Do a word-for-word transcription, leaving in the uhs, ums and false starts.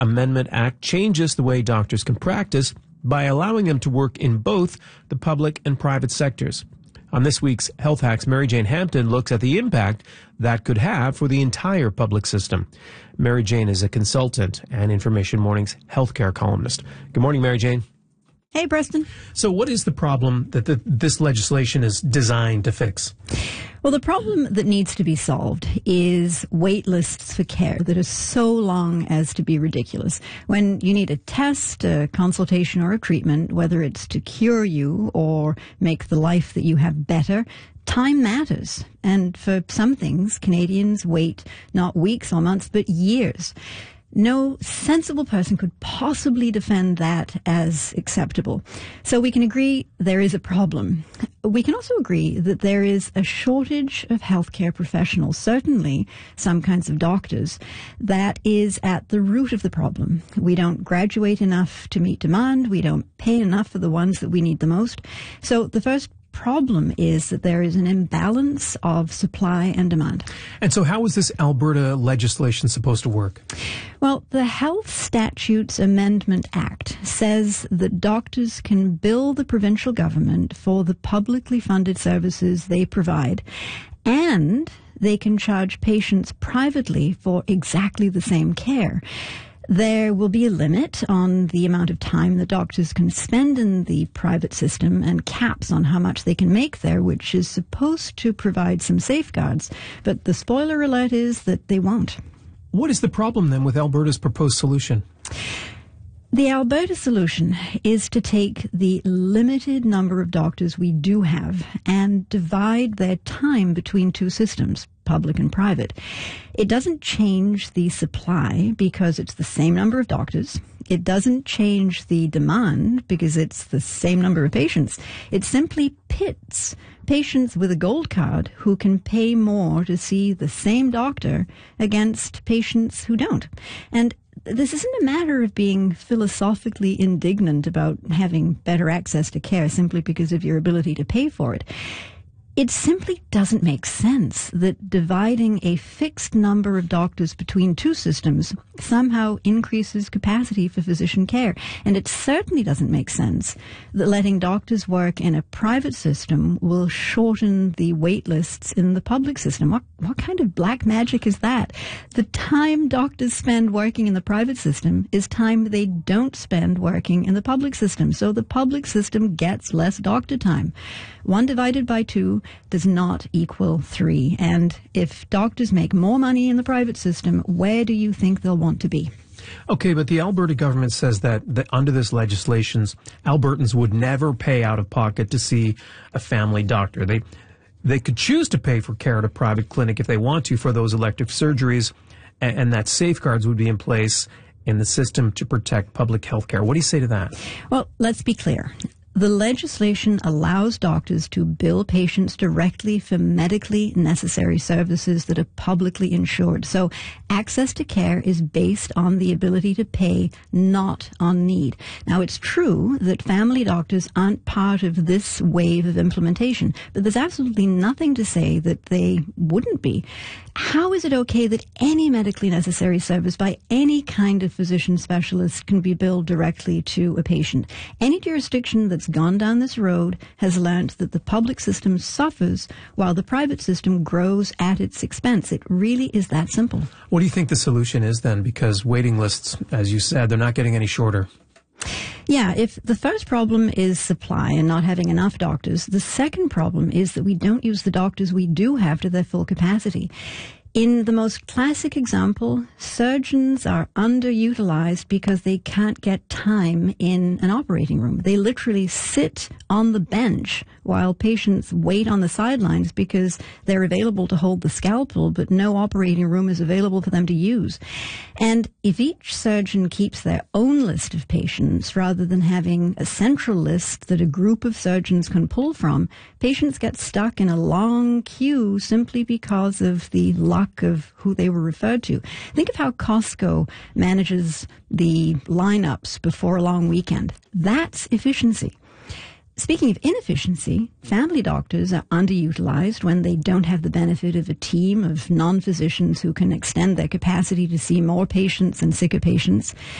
Amendment Act changes the way doctors can practice by allowing them to work in both the public and private sectors. On this week's Health Hacks, Mary Jane Hampton looks at the impact that could have for the entire public system. Mary Jane is a consultant and Information Morning's healthcare columnist. Good morning, Mary Jane. Hey, Preston. So what is the problem that the, this legislation is designed to fix? Well, the problem that needs to be solved is wait lists for care that are so long as to be ridiculous. When you need a test, a consultation, or a treatment, whether it's to cure you or make the life that you have better, time matters. And for some things, Canadians wait not weeks or months, but years. No sensible person could possibly defend that as acceptable. So we can agree there is a problem. We can also agree that there is a shortage of healthcare professionals, certainly some kinds of doctors, that is at the root of the problem. We don't graduate enough to meet demand. We don't pay enough for the ones that we need the most. So the first problem is that there is an imbalance of supply and demand. And so how is this Alberta legislation supposed to work? Well, the Health Statutes Amendment Act says that doctors can bill the provincial government for the publicly funded services they provide, and they can charge patients privately for exactly the same care. There will be a limit on the amount of time that doctors can spend in the private system and caps on how much they can make there, which is supposed to provide some safeguards. But the spoiler alert is that they won't. What is the problem then with Alberta's proposed solution? The Alberta solution is to take the limited number of doctors we do have and divide their time between two systems, public and private. It doesn't change the supply because it's the same number of doctors. It doesn't change the demand because it's the same number of patients. It simply pits patients with a gold card who can pay more to see the same doctor against patients who don't. And this isn't a matter of being philosophically indignant about having better access to care simply because of your ability to pay for it. It simply doesn't make sense that dividing a fixed number of doctors between two systems somehow increases capacity for physician care. And it certainly doesn't make sense that letting doctors work in a private system will shorten the wait lists in the public system. What, what kind of black magic is that? The time doctors spend working in the private system is time they don't spend working in the public system. So the public system gets less doctor time. One divided by two does not equal three. And if doctors make more money in the private system, where do you think they'll want to be? Okay, but the Alberta government says that, that under this legislation, Albertans would never pay out of pocket to see a family doctor. They they could choose to pay for care at a private clinic if they want to for those elective surgeries, and, and that safeguards would be in place in the system to protect public health care. What do you say to that? Well, let's be clear. The legislation allows doctors to bill patients directly for medically necessary services that are publicly insured. So access to care is based on the ability to pay, not on need. Now, it's true that family doctors aren't part of this wave of implementation, but there's absolutely nothing to say that they wouldn't be. How is it okay that any medically necessary service by any kind of physician specialist can be billed directly to a patient? Any jurisdiction that's gone down this road has learned that the public system suffers while the private system grows at its expense. It really is that simple. What do you think the solution is then? Because waiting lists, as you said, they're not getting any shorter. Yeah, if the first problem is supply and not having enough doctors, the second problem is that we don't use the doctors we do have to their full capacity. In the most classic example, surgeons are underutilized because they can't get time in an operating room. They literally sit on the bench while patients wait on the sidelines because they're available to hold the scalpel, but no operating room is available for them to use. And if each surgeon keeps their own list of patients rather than having a central list that a group of surgeons can pull from, patients get stuck in a long queue simply because of the luck of who they were referred to. Think of how Costco manages the lineups before a long weekend. That's efficiency. Speaking of inefficiency, family doctors are underutilized when they don't have the benefit of a team of non-physicians who can extend their capacity to see more patients and sicker patients.